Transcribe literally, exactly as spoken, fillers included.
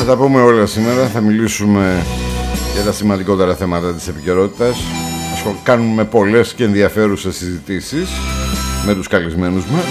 Θα τα πούμε όλα σήμερα. Θα μιλήσουμε για τα σημαντικότερα θέματα της επικαιρότητας. Κάνουμε πολλές και ενδιαφέρουσες συζητήσεις με τους καλεσμένους μας.